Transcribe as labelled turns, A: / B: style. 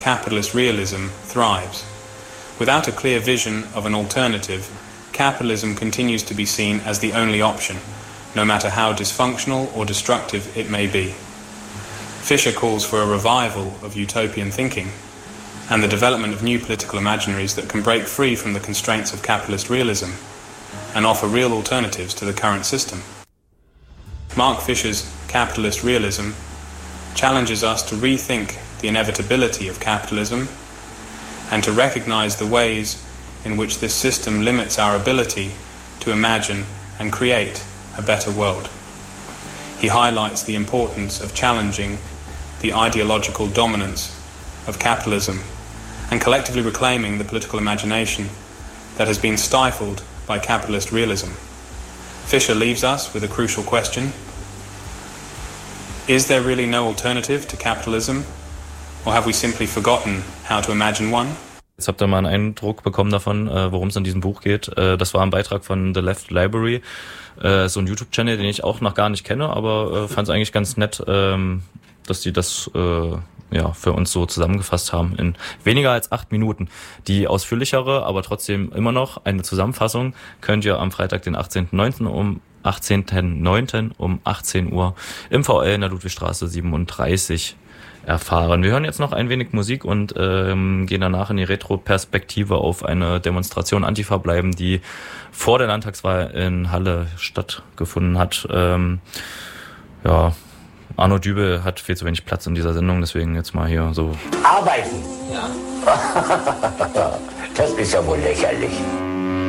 A: capitalist realism thrives. Without a clear vision of an alternative, capitalism continues to be seen as the only option, no matter how dysfunctional or destructive it may be. Fisher calls for a revival of utopian thinking and the development of new political imaginaries that can break free from the constraints of capitalist realism and offer real alternatives to the current system. Mark Fisher's capitalist realism challenges us to rethink the inevitability of capitalism and to recognize the ways in which this system limits our ability to imagine and create a better world. He highlights the importance of challenging the ideological dominance of capitalism and collectively reclaiming the political imagination that has been stifled by capitalist realism. Fisher leaves us with a crucial question. Is there really no alternative to capitalism, or have we simply forgotten how to imagine one?
B: Jetzt habt ihr mal einen Eindruck bekommen davon, worum es in diesem Buch geht. Das war ein Beitrag von The Left Library, so ein YouTube-Channel, den ich auch noch gar nicht kenne, aber fand es eigentlich ganz nett, dass die das für uns so zusammengefasst haben in weniger als 8 Minuten. Die ausführlichere, aber trotzdem immer noch eine Zusammenfassung könnt ihr am Freitag, den 18.09. um 18 Uhr im VL in der Ludwigstraße 37 erfahren. Wir hören jetzt noch ein wenig Musik und gehen danach in die Retroperspektive auf eine Demonstration Antifa bleiben, die vor der Landtagswahl in Halle stattgefunden hat. Arno Dübel hat viel zu wenig Platz in dieser Sendung, deswegen jetzt mal hier so.
C: Arbeiten? Ja. Das ist ja wohl lächerlich.